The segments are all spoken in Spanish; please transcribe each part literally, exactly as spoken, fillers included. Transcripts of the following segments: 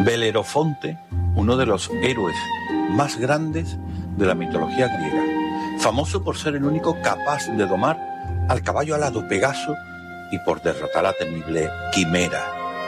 Belerofonte, uno de los héroes más grandes de la mitología griega, famoso por ser el único capaz de domar al caballo alado Pegaso y por derrotar a la temible Quimera.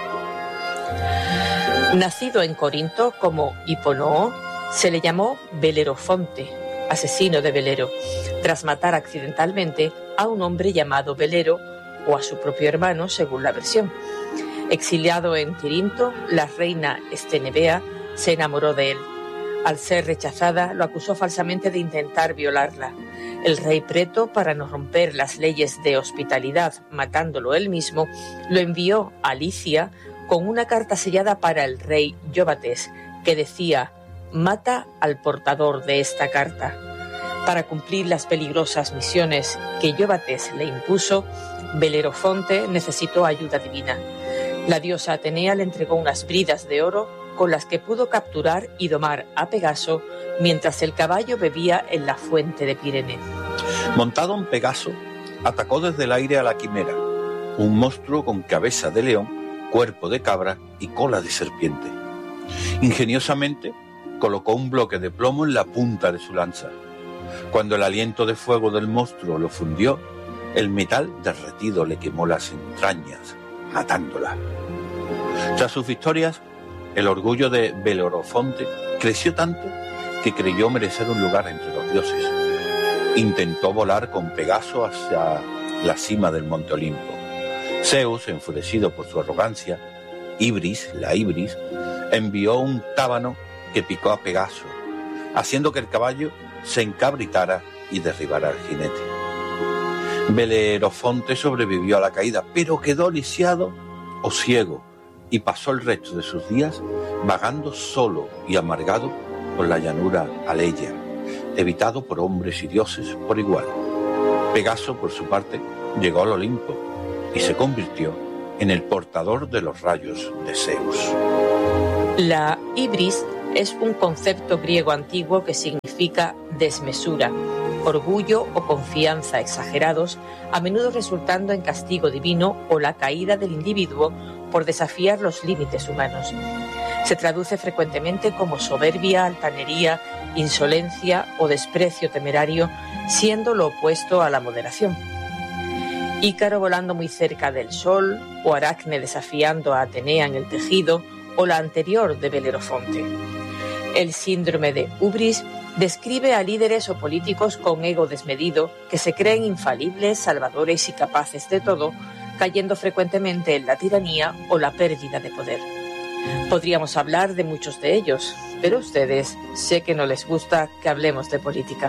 Nacido en Corinto como Hiponoo, se le llamó Belerofonte, asesino de Belero, tras matar accidentalmente a un hombre llamado Belero o a su propio hermano, según la versión. Exiliado en Tirinto, la reina Estenebea se enamoró de él. Al ser rechazada, lo acusó falsamente de intentar violarla. El rey Preto, para no romper las leyes de hospitalidad, matándolo él mismo, lo envió a Licia con una carta sellada para el rey Ióbates, que decía: «Mata al portador de esta carta». Para cumplir las peligrosas misiones que Ióbates le impuso, Belerofonte necesitó ayuda divina. La diosa Atenea le entregó unas bridas de oro con las que pudo capturar y domar a Pegaso mientras el caballo bebía en la fuente de Pirene. Montado en Pegaso, atacó desde el aire a la Quimera, un monstruo con cabeza de león, cuerpo de cabra y cola de serpiente. Ingeniosamente, colocó un bloque de plomo en la punta de su lanza. Cuando el aliento de fuego del monstruo lo fundió, el metal derretido le quemó las entrañas, matándola. Tras sus victorias, el orgullo de Belerofonte creció tanto que creyó merecer un lugar entre los dioses. Intentó volar con Pegaso hacia la cima del monte Olimpo. Zeus, enfurecido por su arrogancia, Ibris, la Ibris, envió un tábano que picó a Pegaso, haciendo que el caballo se encabritara y derribara al jinete. Belerofonte sobrevivió a la caída, pero quedó lisiado o ciego y pasó el resto de sus días vagando solo y amargado por la llanura aleya, evitado por hombres y dioses por igual. Pegaso, por su parte, llegó al Olimpo y se convirtió en el portador de los rayos de Zeus. La ibris es un concepto griego antiguo que significa desmesura, orgullo o confianza exagerados, a menudo resultando en castigo divino o la caída del individuo por desafiar los límites humanos. Se traduce frecuentemente como soberbia, altanería, insolencia o desprecio temerario, siendo lo opuesto a la moderación. Ícaro volando muy cerca del sol, o Aracne desafiando a Atenea en el tejido, o la anterior de Belerofonte. El síndrome de Ubris describe a líderes o políticos con ego desmedido que se creen infalibles, salvadores y capaces de todo, cayendo frecuentemente en la tiranía o la pérdida de poder. Podríamos hablar de muchos de ellos, pero a ustedes sé que no les gusta que hablemos de política.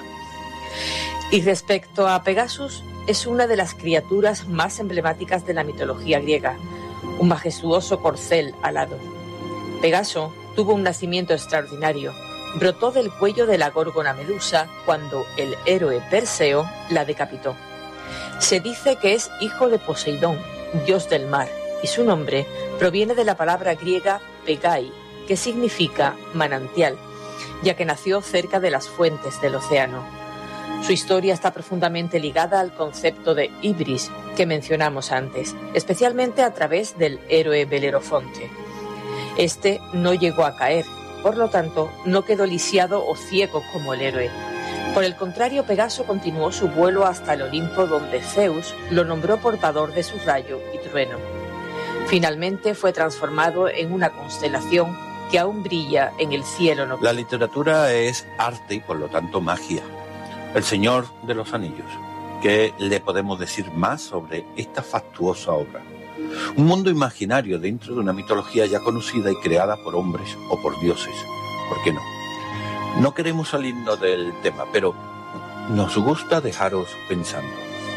Y respecto a Pegasus, es una de las criaturas más emblemáticas de la mitología griega, un majestuoso corcel alado. Pegaso tuvo un nacimiento extraordinario. Brotó del cuello de la górgona Medusa cuando el héroe Perseo la decapitó. Se dice que es hijo de Poseidón, dios del mar, y su nombre proviene de la palabra griega Pegai, que significa manantial, ya que nació cerca de las fuentes del océano. Su historia está profundamente ligada al concepto de Ibris que mencionamos antes, especialmente a través del héroe Belerofonte. Este no llegó a caer, por lo tanto, no quedó lisiado o ciego como el héroe. Por el contrario, Pegaso continuó su vuelo hasta el Olimpo, donde Zeus lo nombró portador de su rayo y trueno. Finalmente fue transformado en una constelación que aún brilla en el cielo nocturno. La literatura es arte y por lo tanto magia. El Señor de los Anillos. ¿Qué le podemos decir más sobre esta fastuosa obra? Un mundo imaginario dentro de una mitología ya conocida y creada por hombres o por dioses. ¿Por qué no? No queremos salirnos del tema, pero nos gusta dejaros pensando.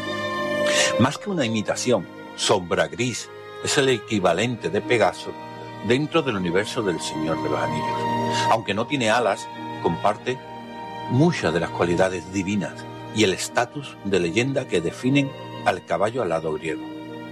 Más que una imitación, Sombra Gris es el equivalente de Pegaso dentro del universo del Señor de los Anillos. Aunque no tiene alas, comparte muchas de las cualidades divinas y el estatus de leyenda que definen al caballo alado griego.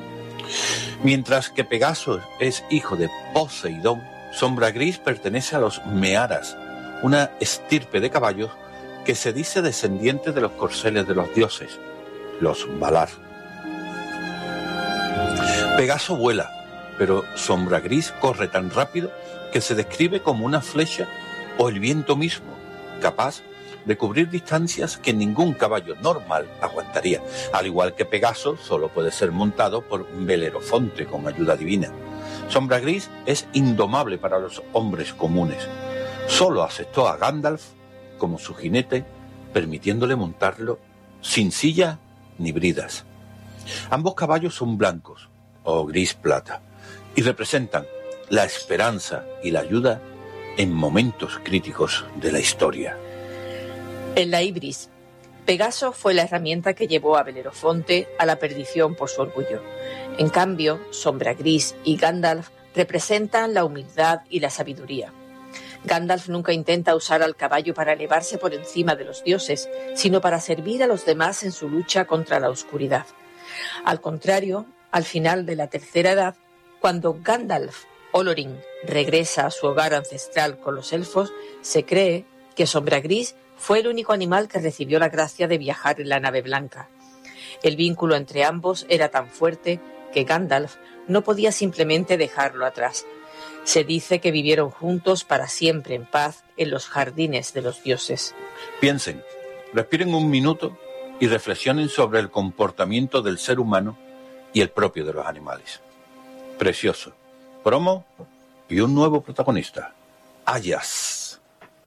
Mientras que Pegaso es hijo de Poseidón, Sombra Gris pertenece a los Mearas, una estirpe de caballos que se dice descendiente de los corceles de los dioses, los Valar. Pegaso vuela, pero Sombra Gris corre tan rápido que se describe como una flecha o el viento mismo, capaz de cubrir distancias que ningún caballo normal aguantaría, al igual que Pegaso solo puede ser montado por Belerofonte con ayuda divina. Sombra Gris es indomable para los hombres comunes. Solo aceptó a Gandalf como su jinete, permitiéndole montarlo sin silla ni bridas. Ambos caballos son blancos o gris plata y representan la esperanza y la ayuda en momentos críticos de la historia. En la Ibris, Pegaso fue la herramienta que llevó a Belerofonte a la perdición por su orgullo. En cambio, Sombra Gris y Gandalf representan la humildad y la sabiduría. Gandalf nunca intenta usar al caballo para elevarse por encima de los dioses, sino para servir a los demás en su lucha contra la oscuridad. Al contrario, al final de la Tercera Edad, cuando Gandalf Olorin regresa a su hogar ancestral con los elfos, se cree que Sombra Gris fue el único animal que recibió la gracia de viajar en la nave blanca. El vínculo entre ambos era tan fuerte que Gandalf no podía simplemente dejarlo atrás. Se dice que vivieron juntos para siempre en paz en los jardines de los dioses. Piensen, respiren un minuto y reflexionen sobre el comportamiento del ser humano y el propio de los animales. Precioso. Promo y un nuevo protagonista. Ayas.